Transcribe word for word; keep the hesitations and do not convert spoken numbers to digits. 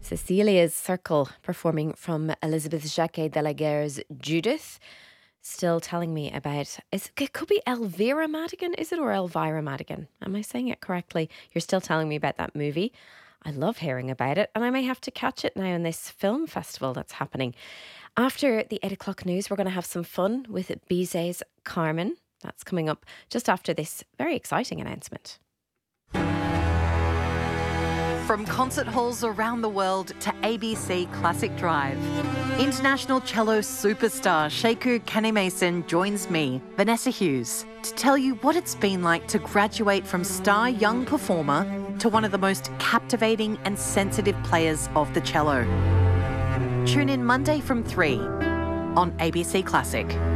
Cecilia's Circle, performing from Elizabeth Jacquet de la Guerre's Judith. Still telling me about, is, it could be Elvira Madigan, is it, or Elvira Madigan? Am I saying it correctly? You're still telling me about that movie. I love hearing about it, and I may have to catch it now in this film festival that's happening. After the eight o'clock news, we're going to have some fun with Bizet's Carmen. That's coming up just after this very exciting announcement. From concert halls around the world to A B C Classic Drive, international cello superstar Sheku Kanemason joins me, Vanessa Hughes, to tell you what it's been like to graduate from star young performer to one of the most captivating and sensitive players of the cello. Tune in Monday from three on A B C Classic.